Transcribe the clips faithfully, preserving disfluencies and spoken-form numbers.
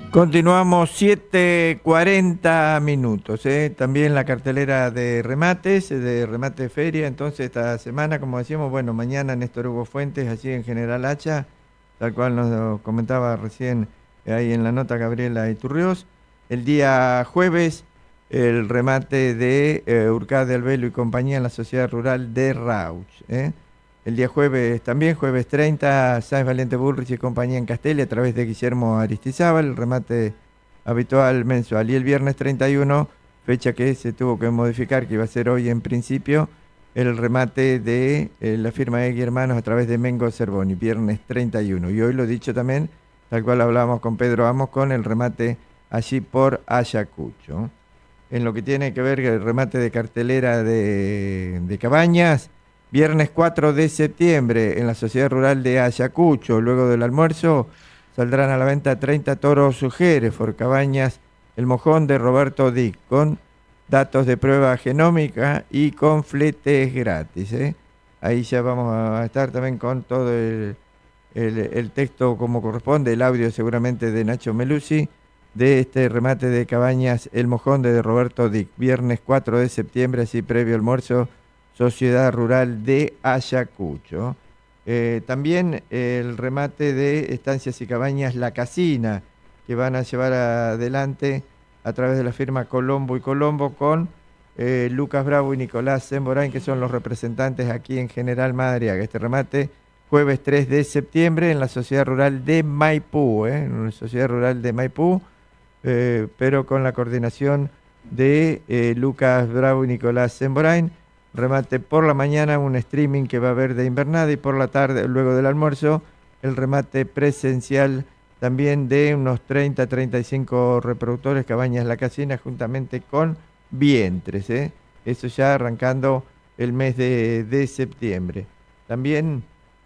Continuamos siete cuarenta minutos, ¿eh? También la cartelera de remates, de remate de feria. Entonces esta semana, como decíamos, bueno, mañana Néstor Hugo Fuentes, allí en General Hacha, tal cual nos comentaba recién ahí en la nota Gabriela Iturriós. El día jueves, el remate de eh, Urcá de Albelo y compañía en la Sociedad Rural de Rauch, ¿eh? El día jueves también, jueves treinta, Sáenz Valiente Bullrich y compañía en Castelli a través de Guillermo Aristizábal, el remate habitual mensual. Y el viernes treinta y uno, fecha que se tuvo que modificar, que iba a ser hoy en principio, el remate de eh, la firma Egui Hermanos a través de Mengo Cervoni, viernes treinta y uno. Y hoy lo dicho también, tal cual hablábamos con Pedro Amos, con el remate allí por Ayacucho. En lo que tiene que ver el remate de cartelera de, de Cabañas, viernes cuatro de septiembre en la Sociedad Rural de Ayacucho. Luego del almuerzo saldrán a la venta treinta toros Hereford, Cabañas, el mojón de Roberto Dick, con datos de prueba genómica y con fletes gratis, ¿eh? Ahí ya vamos a estar también con todo el, el, el texto como corresponde, el audio seguramente de Nacho Melusi, de este remate de Cabañas, el mojón de Roberto Dick. Viernes cuatro de septiembre, así previo almuerzo, Sociedad Rural de Ayacucho. Eh, también el remate de Estancias y Cabañas La Casina, que van a llevar adelante a través de la firma Colombo y Colombo con eh, Lucas Bravo y Nicolás Semborain, que son los representantes aquí en General Madariaga. Este remate jueves tres de septiembre en la Sociedad Rural de Maipú, ¿eh? en la Sociedad Rural de Maipú, eh, pero con la coordinación de eh, Lucas Bravo y Nicolás Semborain. Remate por la mañana, un streaming que va a haber de invernada, y por la tarde, luego del almuerzo, el remate presencial también de unos treinta a treinta y cinco reproductores Cabañas La Casina, juntamente con vientres, ¿eh? Eso ya arrancando el mes de, de septiembre. También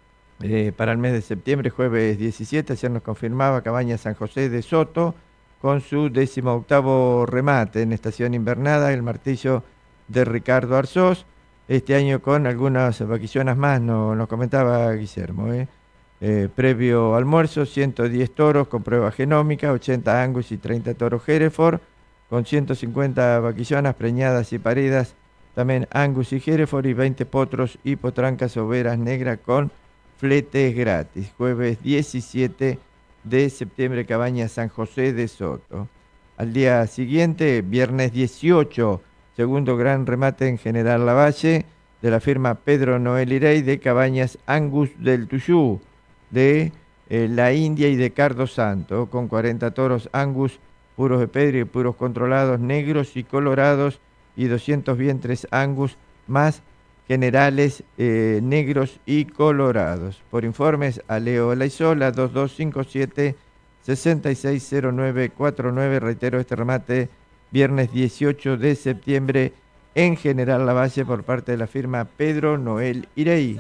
eh, para el mes de septiembre, jueves diecisiete, ayer nos confirmaba Cabañas San José de Soto, con su décimo octavo remate en estación invernada, el martillo de Ricardo Arzós. Este año con algunas vaquillonas más, no, nos comentaba Guillermo, ¿eh? Eh, previo almuerzo, ciento diez toros con prueba genómica, ochenta Angus y treinta toros Hereford, con ciento cincuenta vaquillonas preñadas y paridas, también Angus y Hereford, y veinte potros y potrancas overas negras con fletes gratis. Jueves diecisiete de septiembre, Cabañas San José de Soto. Al día siguiente, viernes dieciocho, segundo gran remate en General Lavalle, de la firma Pedro Noel Irey, de Cabañas Angus del Tuyú, de eh, La India y de Cardo Santo, con cuarenta toros Angus, puros de Pedro y puros controlados, negros y colorados, y doscientos vientres Angus, más generales eh, negros y colorados. Por informes a Leo Laizola, dos dos cinco siete, seis seis cero nueve cuatro nueve. Reitero, este remate viernes dieciocho de septiembre en General Lavalle por parte de la firma Pedro Noel Irey.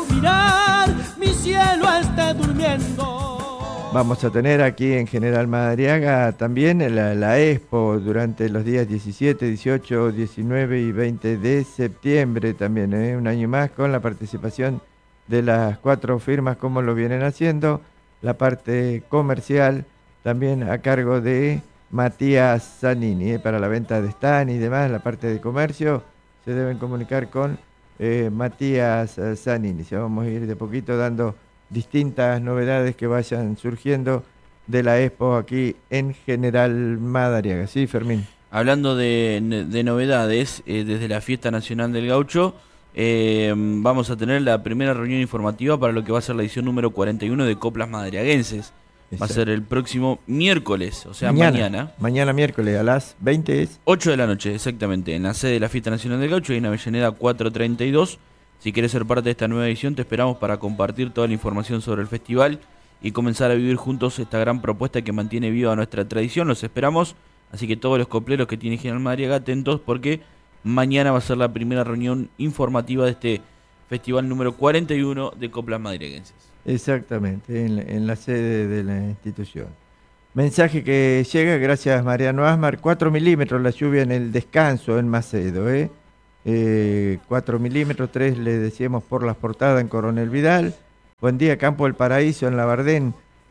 Vamos a tener aquí en General Madariaga también la, la Expo durante los días diecisiete, dieciocho, diecinueve y veinte de septiembre también, ¿eh? Un año más con la participación de las cuatro firmas como lo vienen haciendo. La parte comercial también a cargo de Matías Zanini, ¿eh? Para la venta de stand y demás, la parte de comercio se deben comunicar con eh, Matías eh, Zanini. Ya vamos a ir de poquito dando distintas novedades que vayan surgiendo de la Expo aquí en General Madariaga. Sí, Fermín. Hablando de, de novedades, eh, desde la Fiesta Nacional del Gaucho, eh, vamos a tener la primera reunión informativa para lo que va a ser la edición número cuarenta y uno de Coplas Madariaguenses. Va a ser el próximo miércoles, o sea, mañana. Mañana, mañana miércoles a las veinte. Es ocho de la noche, exactamente, en la sede de la Fiesta Nacional del Gaucho, ahí en Avellaneda cuatrocientos treinta y dos. Si querés ser parte de esta nueva edición, te esperamos para compartir toda la información sobre el festival y comenzar a vivir juntos esta gran propuesta que mantiene viva nuestra tradición. Los esperamos, así que todos los copleros que tiene General Madariaga, atentos, porque mañana va a ser la primera reunión informativa de este festival número cuarenta y uno de Coplas Madariaguenses. Exactamente, en, en la sede de la institución. Mensaje que llega, gracias Mariano Asmar, cuatro milímetros la lluvia en el descanso en Macedo, ¿eh? Eh, cuatro milímetros, tres le decíamos por las portadas en Coronel Vidal. Buen día, Campo del Paraíso en La Bardén,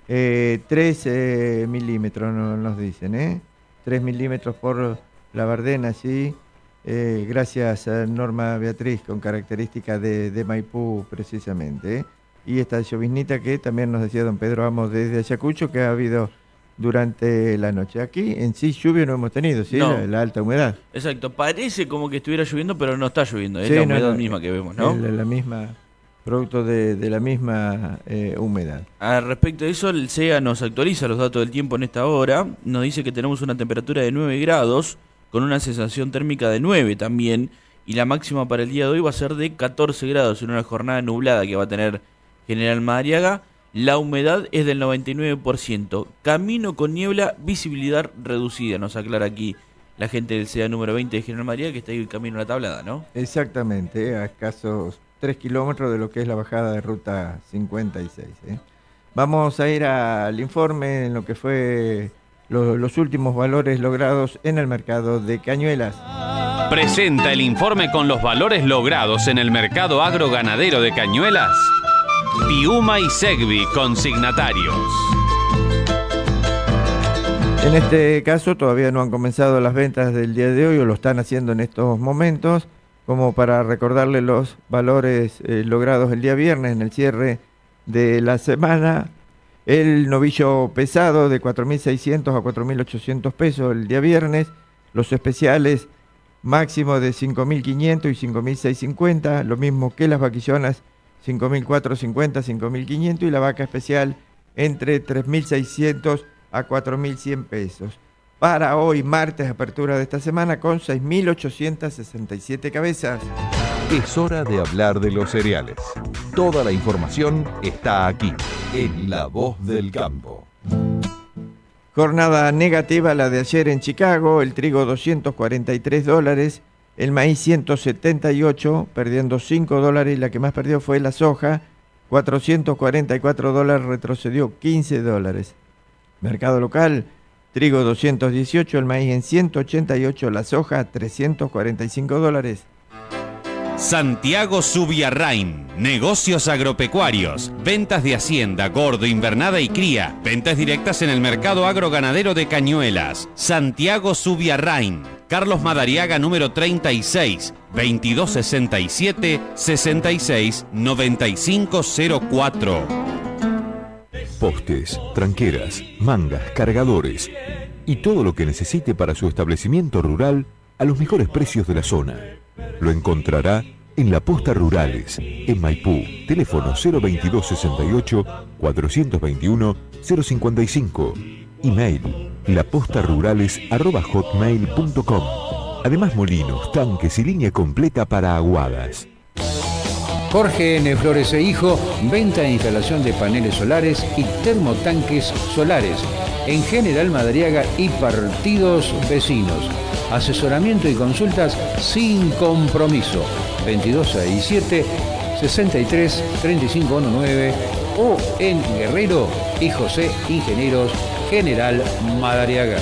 eh, tres eh, milímetros no, nos dicen, ¿eh? tres milímetros por la Bardena, sí. Eh, gracias a Norma Beatriz, con características de, de Maipú precisamente, ¿eh? Y esta lloviznita que también nos decía don Pedro Amos desde Ayacucho, que ha habido durante la noche. Aquí en sí lluvia no hemos tenido, ¿sí? No. La, la alta humedad. Exacto, parece como que estuviera lloviendo, pero no está lloviendo, es Sí, la no, humedad no, misma que vemos, ¿no? La, la misma, producto de, de la misma eh, humedad. Al respecto de eso, el C E A nos actualiza los datos del tiempo en esta hora, nos dice que tenemos una temperatura de nueve grados, con una sensación térmica de nueve también, y la máxima para el día de hoy va a ser de catorce grados en una jornada nublada que va a tener General Madariaga. La humedad es del noventa y nueve por ciento. Camino con niebla, visibilidad reducida, nos aclara aquí la gente del C E A número veinte de General Madariaga, que está ahí camino a la tablada, ¿no? Exactamente, a escasos tres kilómetros de lo que es la bajada de ruta cincuenta y seis. ¿eh? Vamos a ir al informe en lo que fue lo, los últimos valores logrados en el mercado de Cañuelas. Presenta el informe con los valores logrados en el mercado agroganadero de Cañuelas. Piuma y Segvi, consignatarios. En este caso todavía no han comenzado las ventas del día de hoy, o lo están haciendo en estos momentos, como para recordarle los valores eh, logrados el día viernes en el cierre de la semana. El novillo pesado de cuatro mil seiscientos a cuatro mil ochocientos pesos el día viernes, los especiales máximo de cinco mil quinientos y cinco mil seiscientos cincuenta, lo mismo que las vaquillonas cinco mil cuatrocientos cincuenta, cinco mil quinientos, y la vaca especial entre tres mil seiscientos a cuatro mil cien pesos. Para hoy, martes, apertura de esta semana con seis mil ochocientos sesenta y siete cabezas. Es hora de hablar de los cereales. Toda la información está aquí, en La Voz del Campo. Jornada negativa la de ayer en Chicago, el trigo doscientos cuarenta y tres dólares, el maíz ciento setenta y ocho, perdiendo cinco dólares, y la que más perdió fue la soja, cuatrocientos cuarenta y cuatro dólares, retrocedió quince dólares. Mercado local, trigo doscientos dieciocho, el maíz en ciento ochenta y ocho, la soja trescientos cuarenta y cinco dólares. Santiago Subiarrain, negocios agropecuarios, ventas de hacienda, gordo, invernada y cría, ventas directas en el mercado agroganadero de Cañuelas. Santiago Subiarrain, Carlos Madariaga número treinta y seis, veintidós sesenta y siete, sesenta y seis, noventa y cinco cero cuatro. Postes, tranqueras, mangas, cargadores y todo lo que necesite para su establecimiento rural a los mejores precios de la zona. Lo encontrará en La Posta Rurales, en Maipú. Teléfono cero veintidós sesenta y ocho, cuatrocientos veintiuno, cero cincuenta y cinco. Email lapostarurales arroba hotmail punto com. Además, molinos, tanques y línea completa para aguadas. Jorge N. Flores e Hijo, venta e instalación de paneles solares y termotanques solares en General Madariaga y partidos vecinos. Asesoramiento y consultas sin compromiso. veintidós sesenta y siete, sesenta y tres, treinta y cinco diecinueve o en Guerrero y José Ingenieros General Madariaga.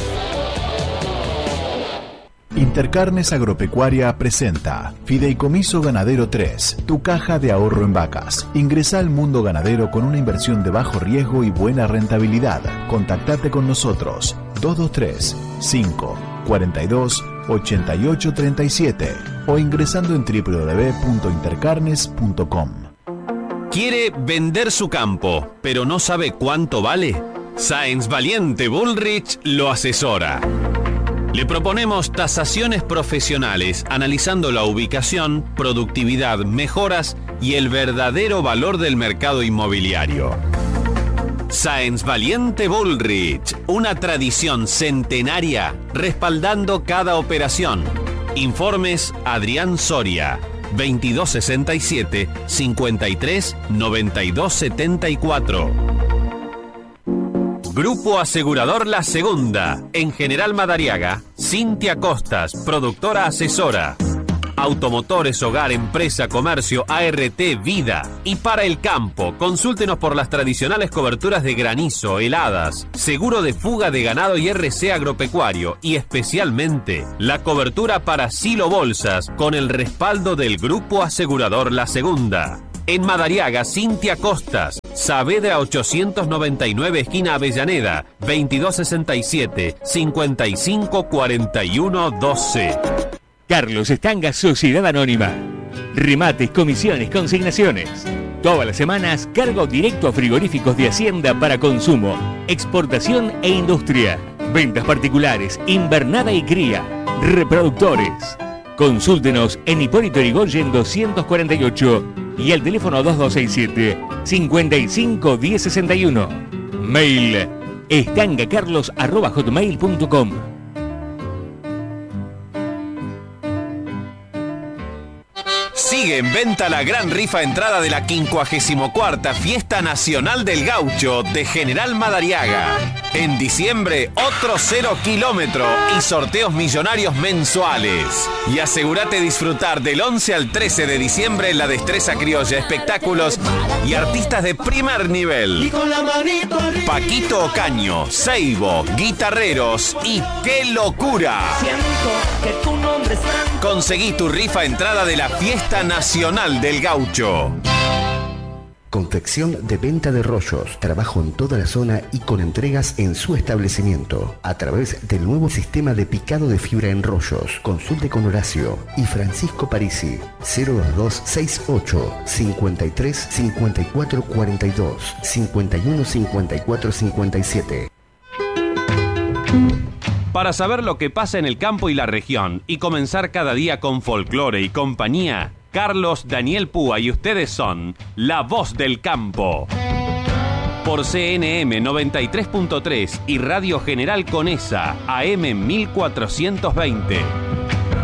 Intercarnes Agropecuaria presenta Fideicomiso Ganadero tres, tu caja de ahorro en vacas. Ingresa al mundo ganadero con una inversión de bajo riesgo y buena rentabilidad. Contactate con nosotros dos dos tres, cinco, cuarenta y dos, ochenta y ocho treinta y siete o ingresando en doble u doble u doble u punto intercarnes punto com. ¿Quiere vender su campo, pero no sabe cuánto vale? Sáenz Valiente Bullrich lo asesora. Le proponemos tasaciones profesionales, analizando la ubicación, productividad, mejoras y el verdadero valor del mercado inmobiliario. Sáenz Valiente Bullrich, una tradición centenaria respaldando cada operación. Informes Adrián Soria, veintidós sesenta y siete, cincuenta y tres, noventa y dos setenta y cuatro. Grupo Asegurador La Segunda, en General Madariaga, Cintia Costas, productora asesora. Automotores, hogar, empresa, comercio, A R T, vida. Y para el campo, consúltenos por las tradicionales coberturas de granizo, heladas, seguro de fuga de ganado y R C agropecuario, y especialmente la cobertura para silo bolsas con el respaldo del Grupo Asegurador La Segunda. En Madariaga, Cintia Costas. Saavedra ochocientos noventa y nueve, esquina Avellaneda. veintidós sesenta y siete, cincuenta y cinco cuarenta y uno doce. Carlos Estanga, Sociedad Anónima. Remates, comisiones, consignaciones. Todas las semanas, cargo directo a frigoríficos de Hacienda para consumo, exportación e industria. Ventas particulares, invernada y cría. Reproductores. Consúltenos en Hipólito Yrigoyen doscientos cuarenta y ocho y al teléfono dos dos seis siete, cincuenta y cinco diez sesenta y uno. Mail estangacarlos arroba hotmail punto com. Sigue en venta la gran rifa entrada de la quincuagésimo cuarta Fiesta Nacional del Gaucho de General Madariaga. En diciembre, otro cero kilómetro y sorteos millonarios mensuales. Y asegúrate disfrutar del once al trece de diciembre la destreza criolla, espectáculos y artistas de primer nivel. Paquito Ocaño, Seibo, guitarreros y ¡qué locura! Conseguí tu rifa entrada de la Fiesta Nacional del Gaucho. Confección de venta de rollos. Trabajo en toda la zona y con entregas en su establecimiento. A través del nuevo sistema de picado de fibra en rollos. Consulte con Horacio y Francisco Parisi. cero dos dos seis ocho, cincuenta y tres, cincuenta y cuatro cuarenta y dos, cincuenta y uno, cincuenta y cuatro cincuenta y siete. Para saber lo que pasa en el campo y la región y comenzar cada día con folclore y compañía, Carlos Daniel Púa y ustedes son La Voz del Campo. Por C N M noventa y tres punto tres y Radio General Conesa, A M mil cuatrocientos veinte.